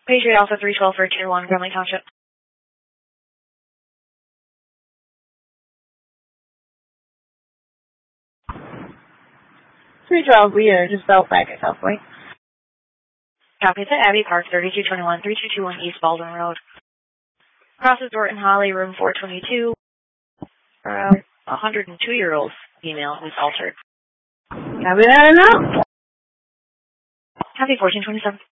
Patriot Alpha 312 for Tier 1, Gremley Township. 312, we are just out back at South Point. Copy. It's at Abbey Park, 3221, 3221 East Baldwin Road. Crosses Dorton Holly, room 422. 102-year-old female who's altered. Copy that enough? Copy 1427.